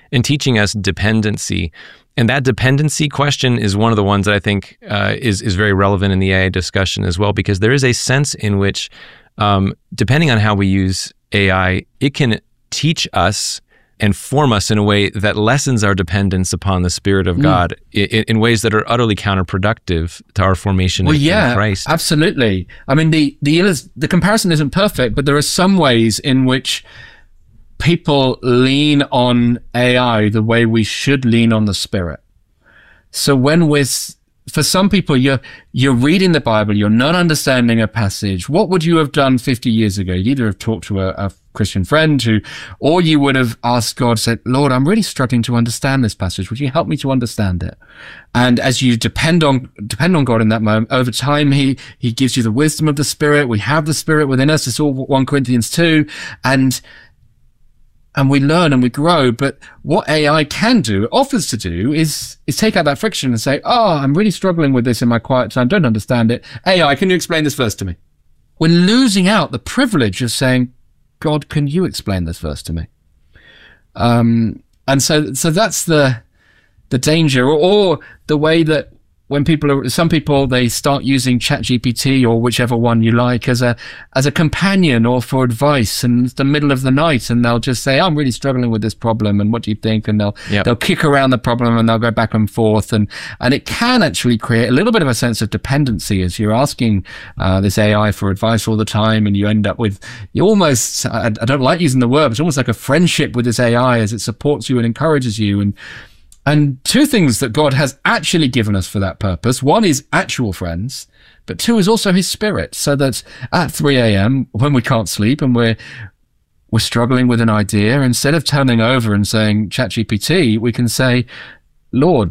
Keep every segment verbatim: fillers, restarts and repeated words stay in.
and teaching us dependency. And that dependency question is one of the ones that I think uh, is is very relevant in the A I discussion as well, because there is a sense in which, um, depending on how we use A I, it can teach us and form us in a way that lessens our dependence upon the Spirit of God mm. in, in ways that are utterly counterproductive to our formation well, in, yeah, in Christ. Absolutely. I mean, the, the the comparison isn't perfect, but there are some ways in which people lean on A I the way we should lean on the Spirit. So when we're, for some people, you're you're reading the Bible, you're not understanding a passage. What would you have done fifty years ago? You'd either have talked to a, a Christian friend who, or you would have asked God, said, Lord, I'm really struggling to understand this passage. Would you help me to understand it? And as you depend on depend on God in that moment, over time, he he gives you the wisdom of the Spirit. We have the Spirit within us. It's all First Corinthians two. And and we learn and we grow. But what A I can do, offers to do, is is take out that friction and say, oh, I'm really struggling with this in my quiet time. Don't understand it. A I, can you explain this verse to me? We're losing out the privilege of saying, God, can you explain this verse to me? Um, and so, so that's the the danger, or, or the way that when people are, some people, they start using ChatGPT or whichever one you like as a as a companion or for advice, and it's the middle of the night, and they'll just say, I'm really struggling with this problem, and what do you think? And they'll yep. they'll kick around the problem, and they'll go back and forth, and and it can actually create a little bit of a sense of dependency as you're asking uh, this A I for advice all the time, and you end up with, you almost, I, I don't like using the word, but it's almost like a friendship with this A I as it supports you and encourages you. And And two things that God has actually given us for that purpose. One is actual friends, but two is also his Spirit, so that at three a.m. when we can't sleep and we're we're struggling with an idea, instead of turning over and saying ChatGPT, we can say, Lord,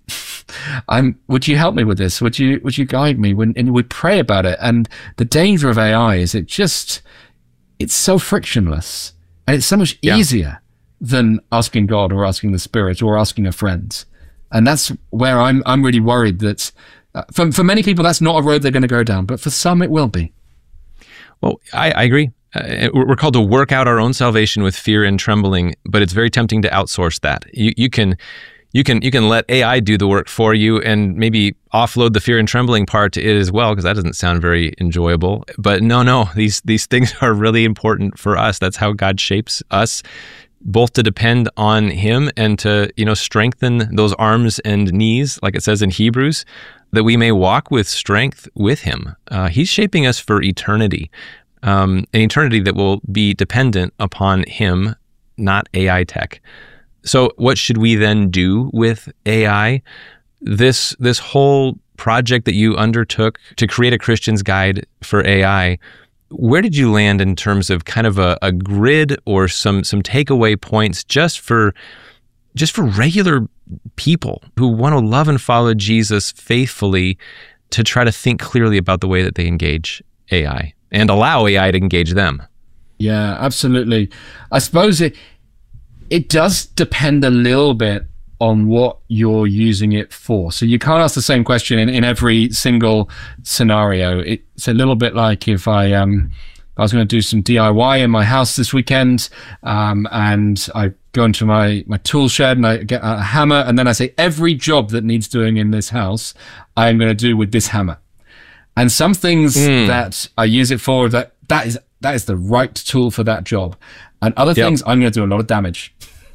I'm would you help me with this? Would you would you guide me? When, and we pray about it. And the danger of A I is it just it's so frictionless, and it's so much yeah. easier than asking God or asking the Spirit or asking a friend. And that's where I'm I'm really worried that uh, for, for many people, that's not a road they're going to go down, but for some it will be. Well, I, I agree. Uh, we're called to work out our own salvation with fear and trembling, but it's very tempting to outsource that. You, you can you can you can let A I do the work for you and maybe offload the fear and trembling part to it as well, because that doesn't sound very enjoyable. But no, no, these these things are really important for us. That's how God shapes us, both to depend on him and to, you know, strengthen those arms and knees, like it says in Hebrews, that we may walk with strength with him. Uh, he's shaping us for eternity, um, an eternity that will be dependent upon him, not A I tech. So what should we then do with A I? This, this whole project that you undertook to create a Christian's guide for A I, where did you land in terms of kind of a, a grid or some some takeaway points just for just for regular people who want to love and follow Jesus faithfully, to try to think clearly about the way that they engage A I and allow A I to engage them? Yeah, absolutely. I suppose it it does depend a little bit on what you're using it for. So you can't ask the same question in, in every single scenario. It's a little bit like if I um I was going to do some D I Y in my house this weekend, um, and I go into my, my tool shed and I get a hammer, and then I say, every job that needs doing in this house, I'm going to do with this hammer. And some things mm. that I use it for, that that is that is the right tool for that job. And other yep. things, I'm going to do a lot of damage.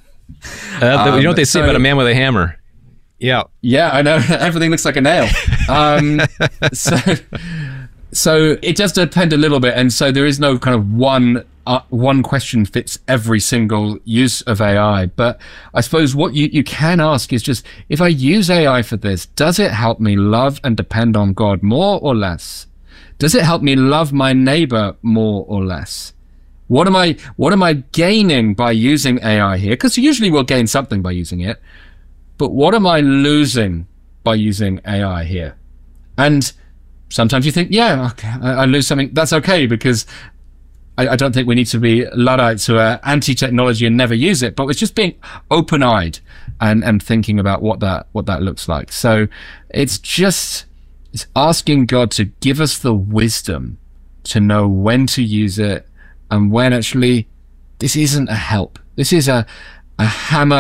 Uh, um, you know what they say so, about a man with a hammer? Yeah. Yeah, I know. Everything looks like a nail. Um, so, so it does depend a little bit. And so there is no kind of one, uh, one question fits every single use of A I. But I suppose what you, you can ask is just, if I use A I for this, does it help me love and depend on God more or less? Does it help me love my neighbor more or less? What am I, what am I gaining by using A I here? Because usually we'll gain something by using it. But what am I losing by using A I here? And sometimes you think, yeah, okay, I, I lose something. That's okay, because I, I don't think we need to be Luddites who are anti-technology and never use it. But it's just being open-eyed and, and thinking about what that, what that looks like. So it's just, it's asking God to give us the wisdom to know when to use it, and when actually this isn't a help. This is a, a hammer